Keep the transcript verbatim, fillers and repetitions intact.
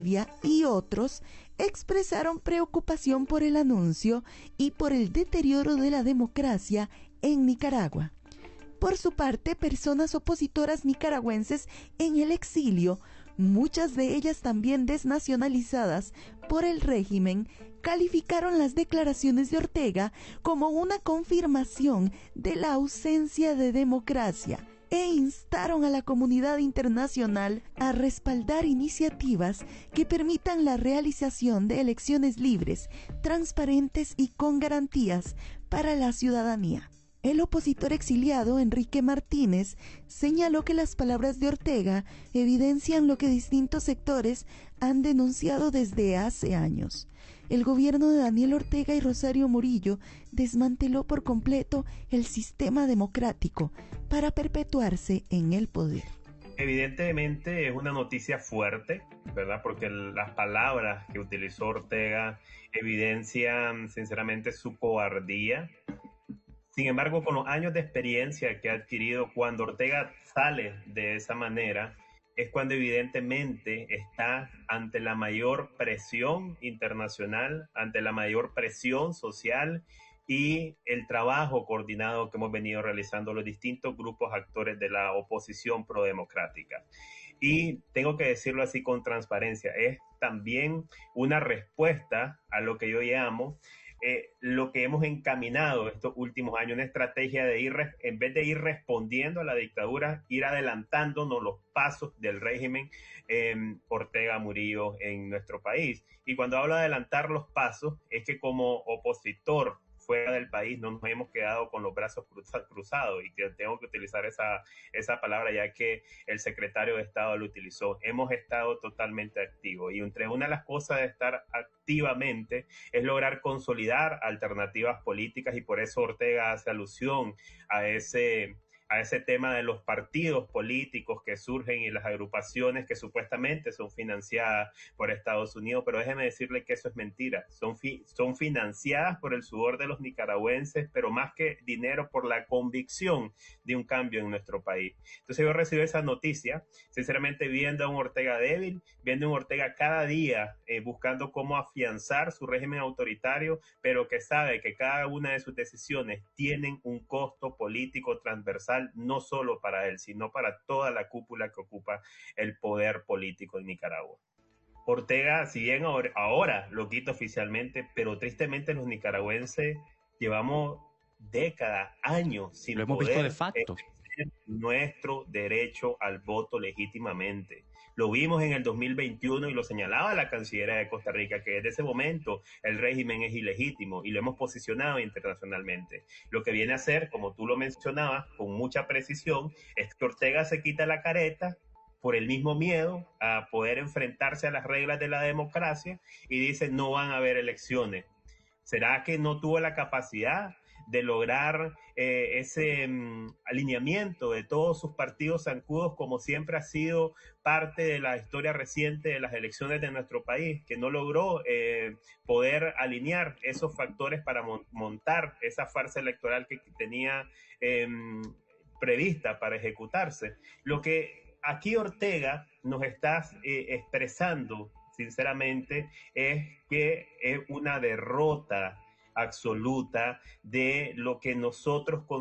y otros expresaron preocupación por el anuncio y por el deterioro de la democracia en Nicaragua. Por su parte, personas opositoras nicaragüenses en el exilio, muchas de ellas también desnacionalizadas por el régimen, calificaron las declaraciones de Ortega como una confirmación de la ausencia de democracia e instaron a la comunidad internacional a respaldar iniciativas que permitan la realización de elecciones libres, transparentes y con garantías para la ciudadanía. El opositor exiliado Enrique Martínez señaló que las palabras de Ortega evidencian lo que distintos sectores han denunciado desde hace años. El gobierno de Daniel Ortega y Rosario Murillo desmanteló por completo el sistema democrático para perpetuarse en el poder. Evidentemente es una noticia fuerte, ¿verdad? Porque las palabras que utilizó Ortega evidencian sinceramente su cobardía. Sin embargo, con los años de experiencia que ha adquirido, cuando Ortega sale de esa manera, es cuando evidentemente está ante la mayor presión internacional, ante la mayor presión social y el trabajo coordinado que hemos venido realizando los distintos grupos actores de la oposición prodemocrática. Y tengo que decirlo así con transparencia, es también una respuesta a lo que yo llamo Eh, lo que hemos encaminado estos últimos años, una estrategia de ir, en vez de ir respondiendo a la dictadura, ir adelantándonos los pasos del régimen eh, Ortega Murillo en nuestro país. Y cuando hablo de adelantar los pasos, es que como opositor fuera del país no nos hemos quedado con los brazos cruzados, y que tengo que utilizar esa, esa palabra ya que el secretario de Estado lo utilizó. Hemos estado totalmente activos y entre una de las cosas de estar activamente es lograr consolidar alternativas políticas, y por eso Ortega hace alusión a ese a ese tema de los partidos políticos que surgen y las agrupaciones que supuestamente son financiadas por Estados Unidos, pero déjeme decirle que eso es mentira. Son, fi son financiadas por el sudor de los nicaragüenses, pero más que dinero, por la convicción de un cambio en nuestro país. Entonces yo recibí esa noticia, sinceramente viendo a un Ortega débil, viendo a un Ortega cada día eh, buscando cómo afianzar su régimen autoritario, pero que sabe que cada una de sus decisiones tienen un costo político transversal, no solo para él, sino para toda la cúpula que ocupa el poder político en Nicaragua. Ortega, si bien ahora, ahora lo quita oficialmente, pero tristemente los nicaragüenses llevamos décadas, años sin lo hemos poder visto de facto. ejercer nuestro derecho al voto legítimamente. Lo vimos en el dos mil veintiuno y lo señalaba la Cancillería de Costa Rica, que desde ese momento el régimen es ilegítimo, y lo hemos posicionado internacionalmente. Lo que viene a ser, como tú lo mencionabas con mucha precisión, es que Ortega se quita la careta por el mismo miedo a poder enfrentarse a las reglas de la democracia y dice no van a haber elecciones. ¿Será que no tuvo la capacidad de lograr eh, ese um, alineamiento de todos sus partidos zancudos, como siempre ha sido parte de la historia reciente de las elecciones de nuestro país, que no logró eh, poder alinear esos factores para mon montar esa farsa electoral que tenía eh, prevista para ejecutarse? Lo que aquí Ortega nos está eh, expresando, sinceramente, es que es una derrota absoluta de lo que nosotros